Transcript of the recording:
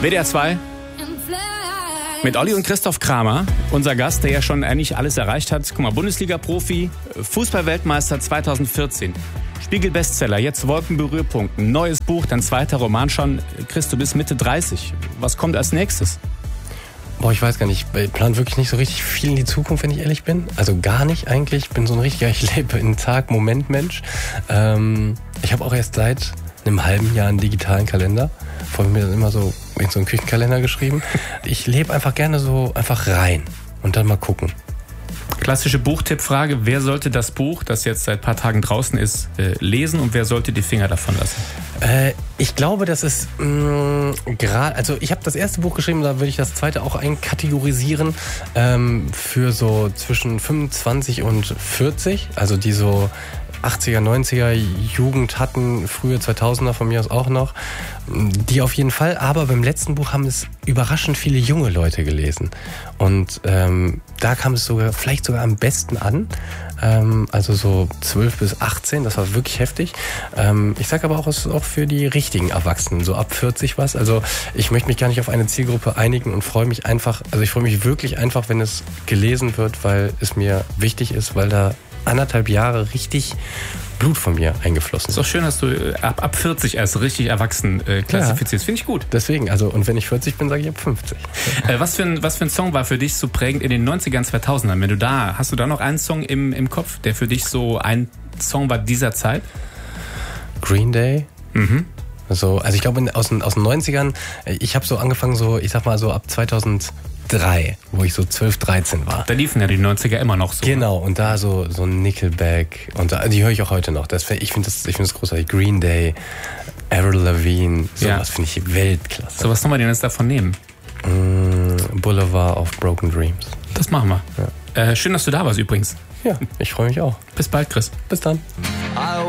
WDR 2 mit Olli und Christoph Kramer, unser Gast, der ja schon eigentlich alles erreicht hat. Guck mal, Bundesliga-Profi, Fußball-Weltmeister 2014, Spiegel-Bestseller, jetzt Wolkenberührpunkt, ein neues Buch, dein zweiter Roman schon. Chris, du bist Mitte 30. Was kommt als nächstes? Boah, ich weiß gar nicht. Ich plane wirklich nicht so richtig viel in die Zukunft, wenn ich ehrlich bin. Also gar nicht eigentlich. Ich bin so ein richtiger, ich lebe in Tag-Moment-Mensch. Ich habe auch erst seit einem halben Jahr einen digitalen Kalender. Vorher mir dann immer so in so einen Küchenkalender geschrieben. Ich lebe einfach gerne so einfach rein und dann mal gucken. Klassische Buchtippfrage, wer sollte das Buch, das jetzt seit ein paar Tagen draußen ist, lesen und wer sollte die Finger davon lassen? Ich glaube, das ist gerade, also ich habe das erste Buch geschrieben, da würde ich das zweite auch einkategorisieren für so zwischen 25 und 40, also die so 80er, 90er Jugend hatten, frühe 2000er von mir aus auch noch. Die auf jeden Fall, aber beim letzten Buch haben es überraschend viele junge Leute gelesen. Und da kam es vielleicht sogar am besten an. Also so 12 bis 18, das war wirklich heftig. Ich sage aber auch, es ist auch für die richtigen Erwachsenen, so ab 40 was. Also ich möchte mich gar nicht auf eine Zielgruppe einigen und freue mich einfach, also ich freue mich wirklich einfach, wenn es gelesen wird, weil es mir wichtig ist, weil da 1,5 Jahre richtig Blut von mir eingeflossen. Ist doch schön, dass du ab 40 erst richtig erwachsen klassifizierst. Finde ich gut. Deswegen, also und wenn ich 40 bin, sage ich ab 50. Was für ein Song war für dich so prägend in den 90ern, 2000ern? Hast du da noch einen Song im Kopf, der für dich so ein Song war dieser Zeit? Green Day. Mhm. Also ich glaube aus den 90ern, ich habe so angefangen, so ich sag mal so ab 2003, wo ich so 12, 13 war. Da liefen ja die 90er immer noch so. Genau, und da so Nickelback, und die höre ich auch heute noch. Ich finde das großartig. Green Day, Avril Lavigne, sowas finde ich Weltklasse. So, was soll man denn jetzt davon nehmen? Boulevard of Broken Dreams. Das machen wir. Ja. Schön, dass du da warst übrigens. Ja, ich freue mich auch. Bis bald, Chris. Bis dann.